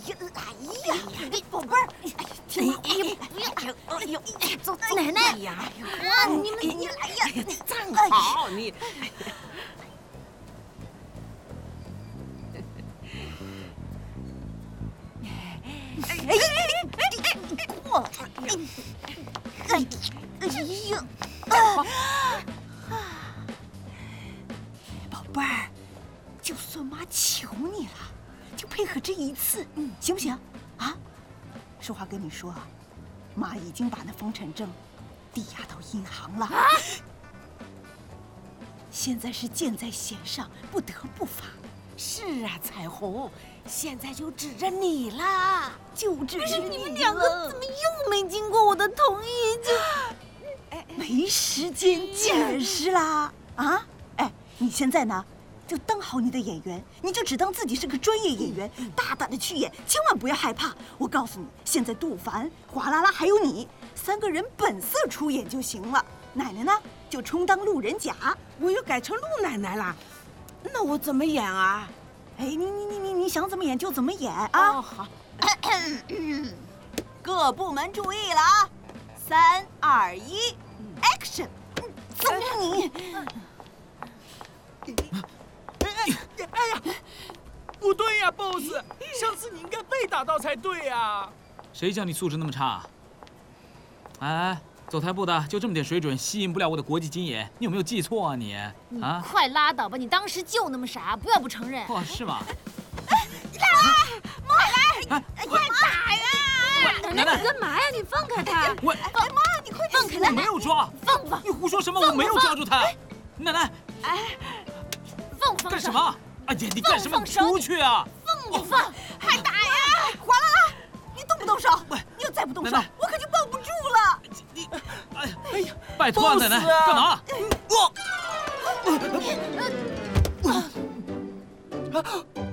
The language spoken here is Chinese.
宝贝儿，听话，不要，哎呦，走，奶奶呀，哇，你来呀，站好，你。过来，哎呦，宝贝儿，就算妈求你了，就配合这一次，行不行？啊？实话跟你说啊，妈已经把那风尘证抵押到银行了。现在是箭在弦上，不得不发。 是啊，彩虹，现在就指着你啦， 就指着你们两个怎么又没经过我的同意就？ 没时间解释啦！啊，哎，你现在呢，就当好你的演员，你就只当自己是个专业演员，大胆的去演，千万不要害怕。我告诉你，现在杜凡、华拉拉还有你3个人本色出演就行了。奶奶呢，就充当路人甲。 我又改成陆奶奶啦，那我怎么演啊？ 哎，你想怎么演就怎么演啊！ 哦，好。 各部门注意了啊！3、2、1 ，Action！ 走你！ 哎呀，不对呀 ，boss， 上次你应该被打到才对呀。 谁叫你素质那么差？哎，走台步的就这么点水准，吸引不了我的国际金眼，你有没有记错啊你？啊！ 快拉倒吧！你当时就那么傻，不要不承认。 哦，是吗？ 快打呀！奶奶，你干嘛呀？你放开他！ 我， 哎妈，你快放开我没有抓！ 放！ 你胡说什么？我没有抓住他！奶奶， 放干什么？哎呀，你干什么？出去啊！ 放不放？ 快打呀！华拉拉，你动不动手？你要再不动手，我可就抱不住了。 你，哎呀，拜托啊，奶奶，干嘛？ 我。